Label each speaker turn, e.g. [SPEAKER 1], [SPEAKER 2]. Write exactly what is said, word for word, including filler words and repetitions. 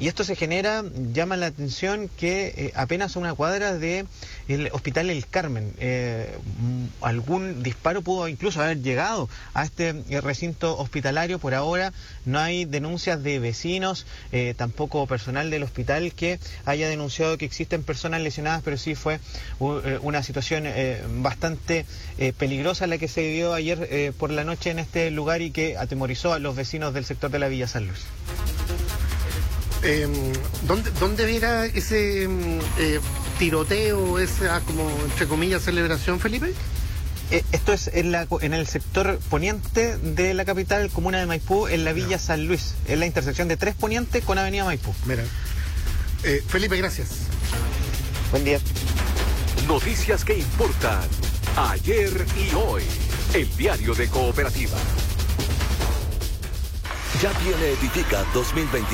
[SPEAKER 1] Y esto se genera, llama la atención que eh, apenas a una cuadra de el Hospital El Carmen, eh, algún disparo pudo incluso haber llegado a este recinto hospitalario. Por ahora no hay denuncias de vecinos, eh, tampoco personal del hospital que haya denunciado que existen personas lesionadas, pero sí fue uh, una situación eh, bastante eh, peligrosa la que se vivió ayer eh, por la noche en este lugar y que atemorizó a los vecinos del sector de la Villa San Luis.
[SPEAKER 2] Eh, ¿dónde, ¿Dónde era ese eh, tiroteo, esa como entre comillas celebración, Felipe?
[SPEAKER 1] Eh, esto es en, la, en el sector poniente de la capital, comuna de Maipú, en la Villa San Luis, en la intersección de Tres Poniente con Avenida Maipú.
[SPEAKER 2] Mira. Eh, Felipe, gracias.
[SPEAKER 1] Buen día.
[SPEAKER 3] Noticias que importan ayer y hoy. El diario de Cooperativa.
[SPEAKER 4] Ya viene Edifica dos mil veintitrés.